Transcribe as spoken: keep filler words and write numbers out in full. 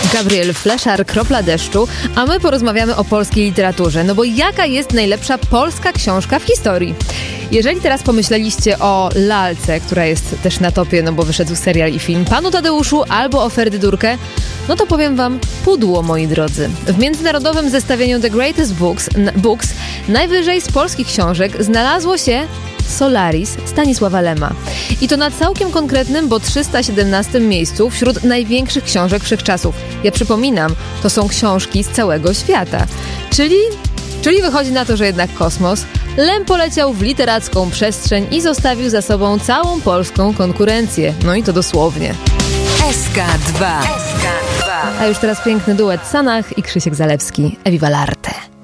Gabriel Fleszar, Kropla deszczu, a my porozmawiamy o polskiej literaturze. No bo jaka jest najlepsza polska książka w historii? Jeżeli teraz pomyśleliście o Lalce, która jest też na topie, no bo wyszedł serial i film, Panu Tadeuszu albo o Ferdydurkę, no to powiem wam pudło, moi drodzy. W międzynarodowym zestawieniu The Greatest Books, n- Books najwyżej z polskich książek znalazło się Solaris Stanisława Lema. I to na całkiem konkretnym, bo trzysta siedemnastym miejscu wśród największych książek wszechczasów. Ja przypominam, to są książki z całego świata. Czyli, czyli wychodzi na to, że jednak kosmos. Lem poleciał w literacką przestrzeń i zostawił za sobą całą polską konkurencję. No i to dosłownie. S K dwa. A już teraz piękny duet Sanach i Krzysiek Zalewski. Eviva l'arte.